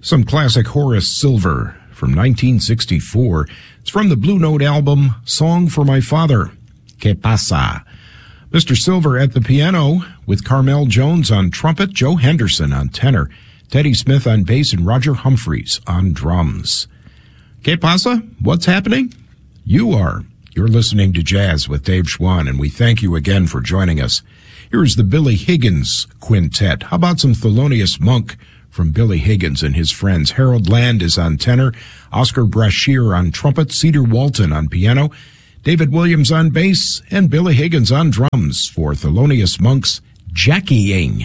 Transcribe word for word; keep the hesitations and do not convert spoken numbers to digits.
Some classic Horace Silver from nineteen sixty-four. It's from the Blue Note album, Song for My Father, Que Pasa. Mister Silver at the piano with Carmel Jones on trumpet, Joe Henderson on tenor, Teddy Smith on bass, and Roger Humphreys on drums. Que Pasa? What's happening? You are. You're listening to Jazz with Dave Schwann, and we thank you again for joining us. Here is the Billy Higgins Quintet. How about some Thelonious Monk from Billy Higgins and his friends? Harold Land is on tenor, Oscar Brashear on trumpet, Cedar Walton on piano, David Williams on bass, and Billy Higgins on drums for Thelonious Monk's Jackieing.